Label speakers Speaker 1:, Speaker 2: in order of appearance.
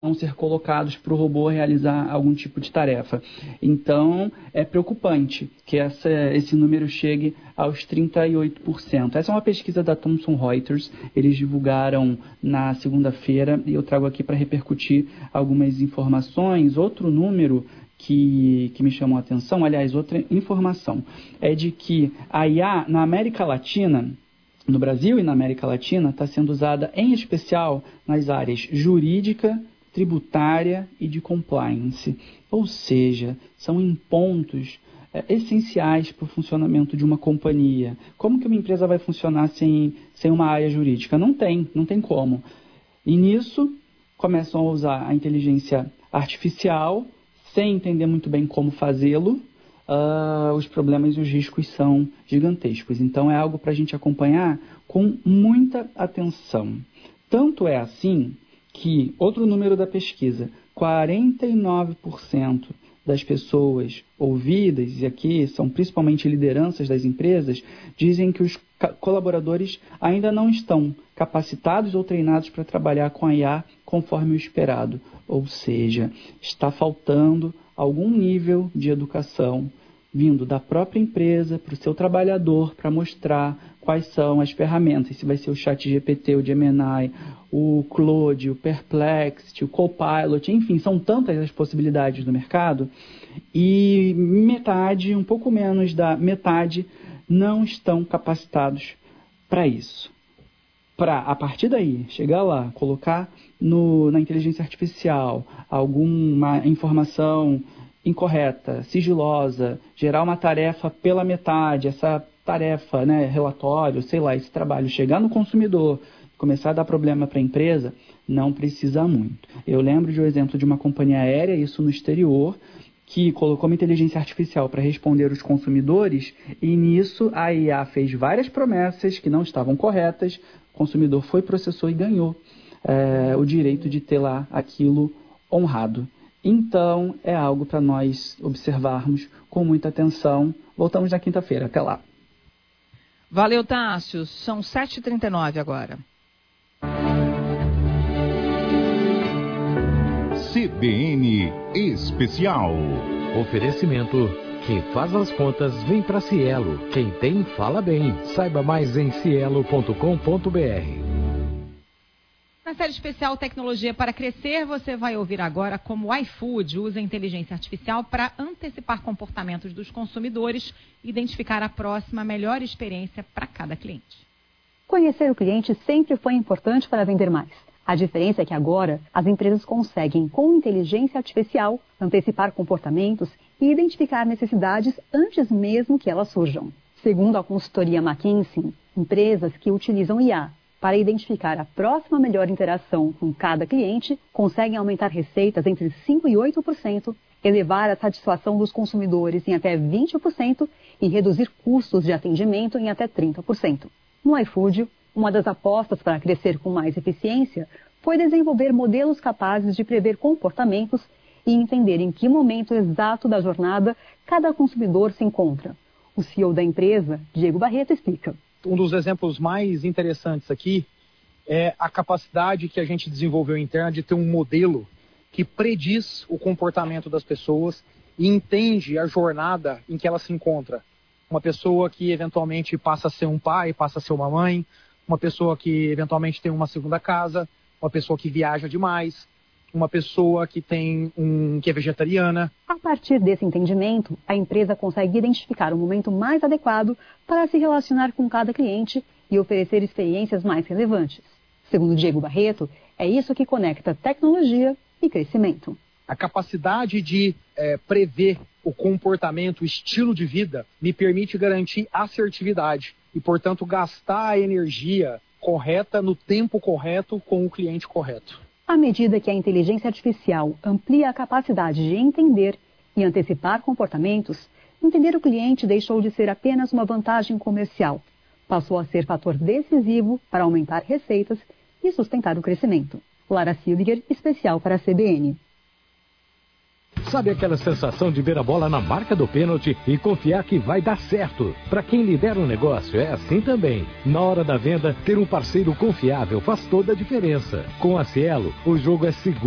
Speaker 1: vão ser colocados para o robô realizar algum tipo de tarefa. Então, é preocupante que esse número chegue aos 38%. Essa é uma pesquisa da Thomson Reuters, eles divulgaram na segunda-feira, e eu trago aqui para repercutir algumas informações. Outro número que me chamou a atenção, aliás, outra informação, é de que a IA na América Latina, no Brasil e na América Latina, está sendo usada em especial nas áreas jurídica, tributária e de compliance. Ou seja, são em pontos essenciais para o funcionamento de uma companhia. Como que uma empresa vai funcionar sem uma área jurídica? Não tem como. E nisso, começam a usar a inteligência artificial, sem entender muito bem como fazê-lo. Os problemas e os riscos são gigantescos. Então, é algo para a gente acompanhar com muita atenção. Tanto é assim que, outro número da pesquisa, 49% das pessoas ouvidas, e aqui são principalmente lideranças das empresas, dizem que os colaboradores ainda não estão capacitados ou treinados para trabalhar com a IA conforme o esperado. Ou seja, está faltando algum nível de educação vindo da própria empresa para o seu trabalhador para mostrar quais são as ferramentas, se vai ser o ChatGPT, o Gemini, o Claude, o Perplexity, o Copilot, enfim, são tantas as possibilidades do mercado e metade, um pouco menos da metade, não estão capacitados para isso. Para, a partir daí, chegar lá, colocar na inteligência artificial alguma informação incorreta, sigilosa, gerar uma tarefa pela metade, essa tarefa, relatório, sei lá, esse trabalho chegar no consumidor, começar a dar problema para a empresa, não precisa muito. Eu lembro de um exemplo de uma companhia aérea, isso no exterior, que colocou uma inteligência artificial para responder os consumidores e nisso a IA fez várias promessas que não estavam corretas, o consumidor foi, processou e ganhou o direito de ter lá aquilo honrado. Então, é algo para nós observarmos com muita atenção. Voltamos na quinta-feira. Até lá.
Speaker 2: Valeu, Tássio. São 7h39 agora.
Speaker 3: CBN Especial.
Speaker 4: Oferecimento. Quem faz as contas vem para Cielo. Quem tem, fala bem. Saiba mais em cielo.com.br.
Speaker 2: Na série especial Tecnologia para Crescer, você vai ouvir agora como o iFood usa inteligência artificial para antecipar comportamentos dos consumidores e identificar a próxima melhor experiência para cada cliente.
Speaker 5: Conhecer o cliente sempre foi importante para vender mais. A diferença é que agora as empresas conseguem, com inteligência artificial, antecipar comportamentos e identificar necessidades antes mesmo que elas surjam. Segundo a consultoria McKinsey, empresas que utilizam IA para identificar a próxima melhor interação com cada cliente, conseguem aumentar receitas entre 5% e 8%, elevar a satisfação dos consumidores em até 20% e reduzir custos de atendimento em até 30%. No iFood, uma das apostas para crescer com mais eficiência foi desenvolver modelos capazes de prever comportamentos e entender em que momento exato da jornada cada consumidor se encontra. O CEO da empresa, Diego Barreto, explica.
Speaker 6: Um dos exemplos mais interessantes aqui é a capacidade que a gente desenvolveu interna de ter um modelo que prediz o comportamento das pessoas e entende a jornada em que ela se encontra. Uma pessoa que eventualmente passa a ser um pai, passa a ser uma mãe, uma pessoa que eventualmente tem uma segunda casa, uma pessoa que viaja demais, uma pessoa que que é vegetariana.
Speaker 5: A partir desse entendimento, a empresa consegue identificar o momento mais adequado para se relacionar com cada cliente e oferecer experiências mais relevantes. Segundo Diego Barreto, é isso que conecta tecnologia e crescimento.
Speaker 6: A capacidade de prever o comportamento, o estilo de vida, me permite garantir assertividade e, portanto, gastar a energia correta no tempo correto com o cliente correto.
Speaker 5: À medida que a inteligência artificial amplia a capacidade de entender e antecipar comportamentos, entender o cliente deixou de ser apenas uma vantagem comercial. Passou a ser fator decisivo para aumentar receitas e sustentar o crescimento. Lara Silviger, especial para a CBN.
Speaker 4: Sabe aquela sensação de ver a bola na marca do pênalti e confiar que vai dar certo? Para quem lidera um negócio, é assim também. Na hora da venda, ter um parceiro confiável faz toda a diferença. Com a Cielo, o jogo é seguro.